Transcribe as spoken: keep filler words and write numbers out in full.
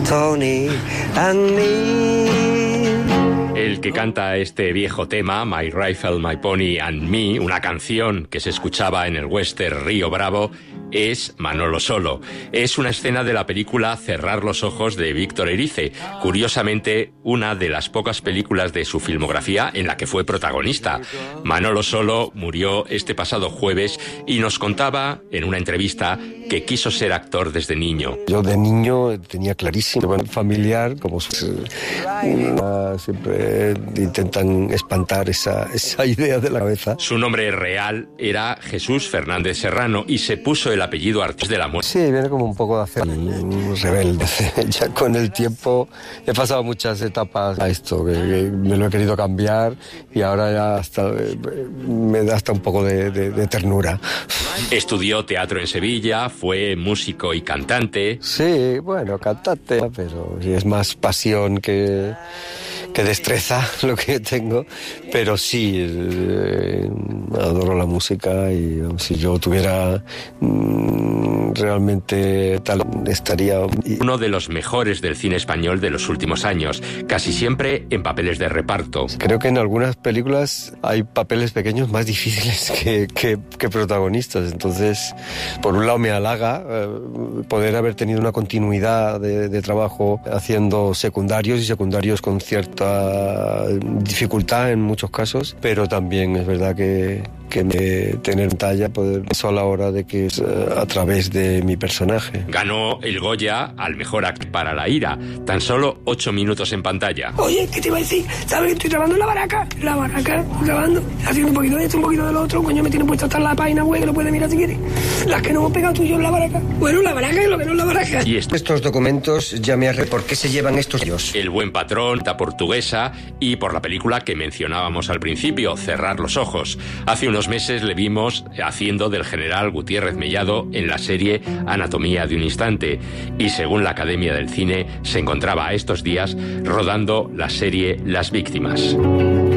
Tony and me. El que canta este viejo tema, My Rifle, My Pony and Me, una canción que se escuchaba en el western Río Bravo, es Manolo Solo. Es una escena de la película Cerrar los ojos de Víctor Erice, curiosamente una de las pocas películas de su filmografía en la que fue protagonista. Manolo Solo murió este pasado jueves y nos contaba en una entrevista que quiso ser actor desde niño. Yo de niño tenía clarísimo, bueno, familiar, como uh, siempre intentan espantar esa, esa idea de la cabeza. Su nombre real era Jesús Fernández Serrano y se puso el apellido artístico de la muerte. Sí, viene como un poco de hacer un rebelde. Ya con el tiempo he pasado muchas etapas a esto, que, que me lo he querido cambiar y ahora ya hasta me da hasta un poco de, de, de ternura. Estudió teatro en Sevilla, fue músico y cantante. Sí, bueno, cantante, pero es más pasión que, que destreza lo que tengo, pero sí, eh, adoro la música y si yo tuviera mm, realmente tal, estaría... Uno de los mejores del cine español de los últimos años, casi siempre en papeles de reparto. Creo que en algunas películas hay papeles pequeños más difíciles que, que, que protagonistas, entonces por un lado me halaga eh, poder haber tenido una continuidad de, de trabajo haciendo secundarios y secundarios con cierta dificultad en muchos casos, pero también es verdad que, que me, tener talla, poder eso a la hora de que es a través de mi personaje. Ganó el Goya al mejor actor para La ira, tan solo ocho minutos en pantalla. Oye, ¿qué te iba a decir? ¿Sabes que estoy grabando en la baraca? La baraca, grabando, haciendo un poquito de esto, un poquito del otro. Coño, me tiene puesto hasta en la página web, que lo puedes mirar si quieres. Las que no hemos pegado tú y yo en la baraca. Bueno, la baraca es lo que no es la baraca. Y esto... Estos documentos ya me arre por qué se llevan estos ellos. El buen patrón, la portuguesa y por la película que mencionábamos al principio, Cerrar los ojos. Hace unos meses le vimos haciendo del general Gutiérrez Mellado en la serie Anatomía de un instante y según la Academia del Cine se encontraba a estos días rodando la serie Las víctimas.